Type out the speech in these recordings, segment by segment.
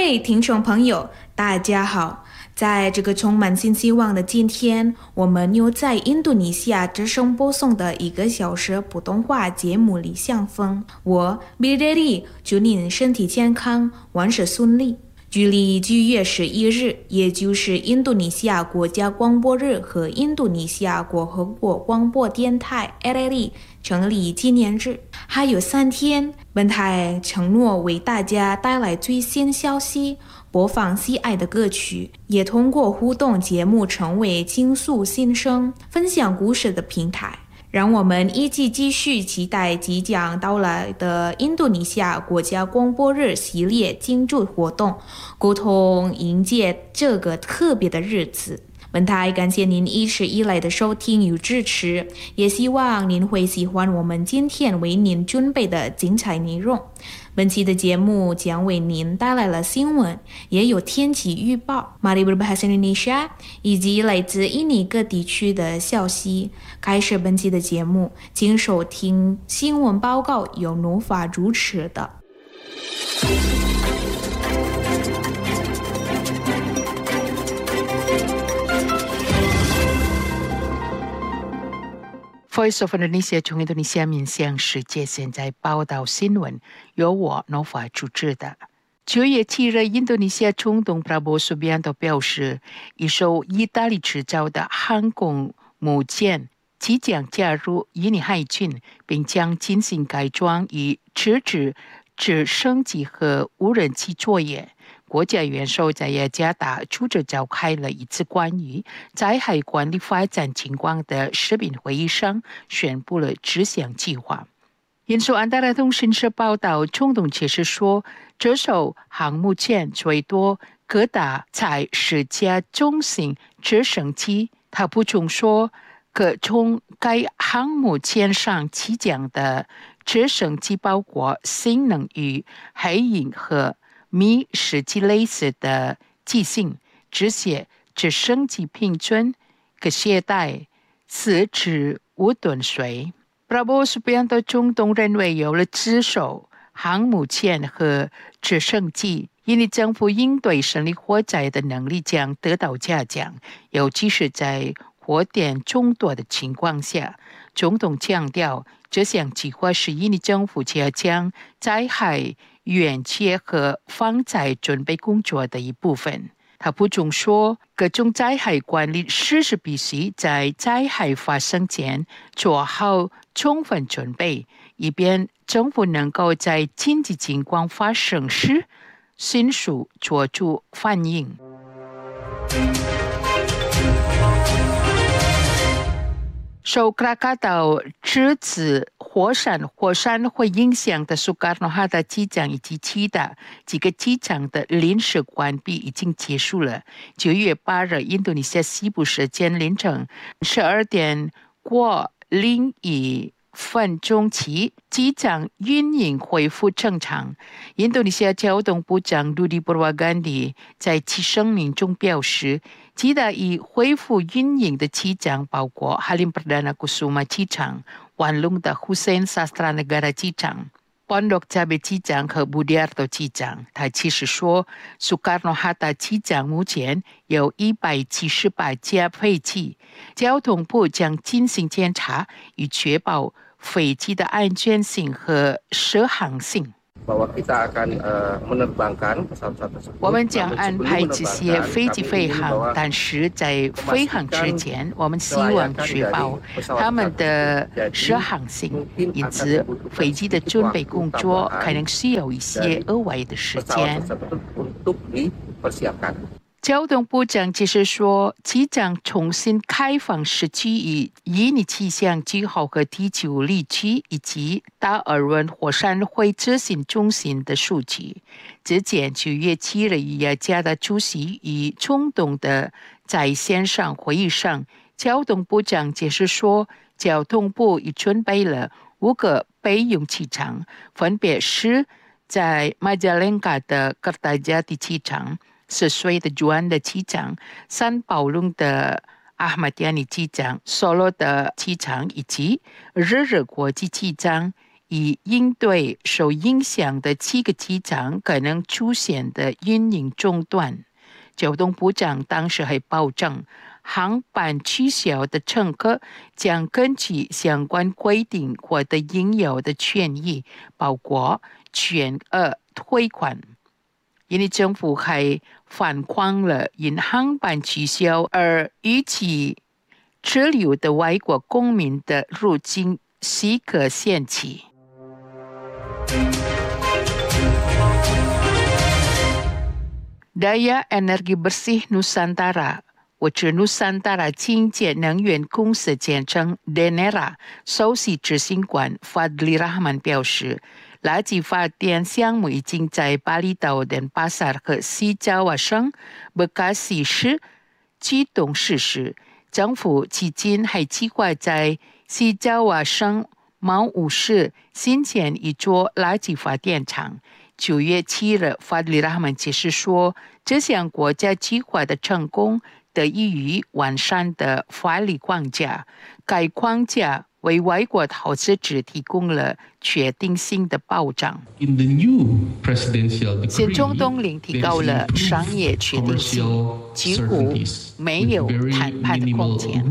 位听众朋友，大家好！在这个充满新希望的今天，我们又在印度尼西亚之声播送的1个小时普通话节目里相逢。我 Bideri 祝您身体健康，万事顺利。距离9月11日，也就是印度尼西亚国家广播日和印度尼西亚共和国广播电台 RRI 成立纪念日，还有3天。本台承诺为大家带来最新消息，播放喜爱的歌曲，也通过互动节目成为倾诉心声、分享故事的平台。让我们一起继续期待即将到来的印度尼西亚国家广播日系列庆祝活动，共同迎接这个特别的日子。本台感谢您一直以来的收听与支持，也希望您会喜欢我们今天为您准备的精彩内容。本期的节目将为您带来了新闻，也有天气预报、Mari Berbahasa Indonesia 以及来自印尼各地区的消息。开始本期的节目，请收听新闻报告，由努法主持的。 Voice of Indonesia 从印度尼西亚面向世界现在报道新闻，由我 Nova 主持的。9月7日，印度尼西亚总统 Prabowo Subianto 表示，一艘意大利制造的航空母舰即将加入印尼海军，并将进行改装以支持直升机和无人机作业。国家元首在雅加达主持召开了一次关于在海管理发展情况的视频会议上，宣布了这项计划。印度安达拉通讯社报道，总统解释说，这艘航母舰最多可达载10架中型直升机。他补充说，可从该航母舰上起降的直升机包括性能与黑鹰和米实际类似的机型，这些直升机平均可携带4至5吨水。Prabowo Subianto 总统认为，有了这艘航母舰和直升机，印尼政府应对胜利火灾的能力将得到加强，尤其是在火点众多的情况下。总统强调，这项计划是印尼政府加强在海援建和防灾准备工作的一部分。他补充说，各种灾害管理实施必须在灾害发生前做好充分准备，以便政府能够在紧急情况发生时迅速做出反应。受克拉卡岛之子火山会影响的苏卡诺哈达机场以及其他几个机场的临时关闭已经结束了。9月8日，印度尼西亚西部时间凌晨12点过01分钟起，机场运营恢复正常。印度尼西亚交通部长Budi Purwagandi 在其声明中表示，其他已恢复运营的机场包括 Halim Perdana Kusuma 机场、万隆的 Hussein Sastranegara 机场、Pondok Cabe 机场和 Budiarto 机场。他其实说，苏卡诺哈达机场目前有178架飞机，交通部将进行检查，以确保飞机的安全性和适航性。我们将安排这些飞机飞航，但是在飞航之前，我们希望确保他们的适航性，因此飞机的准备工作可能需要一些额外的时间。交通部长解释说，机场重新开放是基于印尼气象局和地球历区以及达尔文火山灰执行中心的数据。之前9月7日与雅加达主席与总统的在线上会议上，交通部长解释说，交通部已准备了5个备用机场，分别是在马加连卡的卡塔加蒂机场、Sesuai的Juan 的机场、San Paulung的Ahmad Yani 机场、Solo 的机场以及日国际机场， 以应对受影响的7个机场可能出现的运营中断。交通部长当时还保证，航班取消的乘客将根据相关规定获得应有的权益，包括全额退款。印尼政府还反框了因航班取消而逾期滞留的外国公民的入境许可限期。Daya Energi Bersih Nusantara 或者 Nusantara 清洁能源公司简称 DENERA 首席执行官 Fadli Rahman 表示，垃圾发电项目已经在巴厘岛、Denpasar 和西爪哇省Bekasi市启动实施。政府迄今还计划在西爪哇省毛武市新建一座垃圾发电厂。9月7日，法里拉曼解释说，这项国家计划的成功得益于完善的法律框架。该框架为外国投资者提供了确定性的保障。新总统令提高了商业确定性，几乎没有谈判的空间。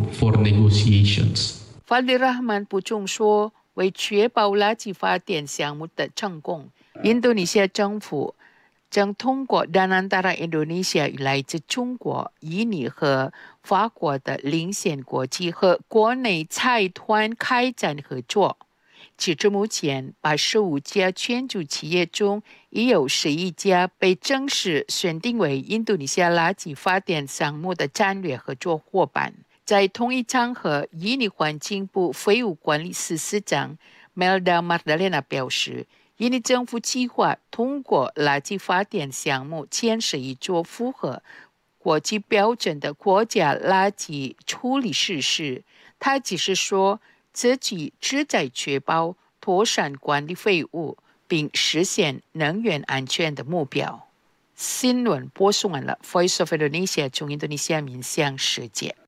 法里拉曼补充说，为确保垃圾发电项目的成功，印度尼西亚政府将通过DANANTARA Indonesia与来自中国、印尼和法国的领先国际和国内财团开展合作。截至目前，85家全球企业中，已有11家被正式选定为印度尼西亚垃圾发电项目的战略合作伙伴。在同一场合，印尼环境部废物管理司司长 Melda Mardalena 表示，印尼政府计划通过垃圾发电项目建设一座符合国际标准的国家垃圾处理设施。他只是说，自己旨在确保妥善管理废物，并实现能源安全的目标。新闻播送完了 Voice of Indonesia 从印度尼西亚面向世界。